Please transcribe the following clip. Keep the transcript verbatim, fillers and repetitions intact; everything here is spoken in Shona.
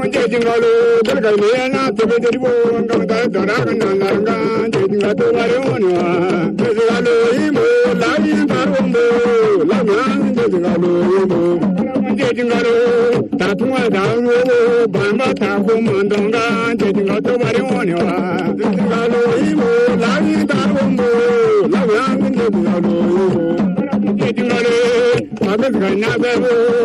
Jingalo, Galgaliana, the Vegetable, Daragan, Jingato Varionia, Jingalo, Latin Barumbo, Laman, Jingalo, Jingalo, Tatua, Daru, Bamba, Taku, Mandonga, Jingato Varionia, Jingalo, Latin Barumbo, Laman, Jingalo, Jingalo, Jingalo,